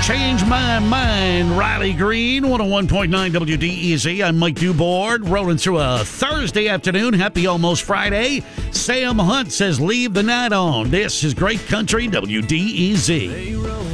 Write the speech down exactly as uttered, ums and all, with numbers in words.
Change My Mind, Riley Green, one oh one point nine W D E Z. I'm Mike Dubord, rolling through a Thursday afternoon. Happy almost Friday. Sam Hunt says, leave the night on. This is Great Country W D E Z.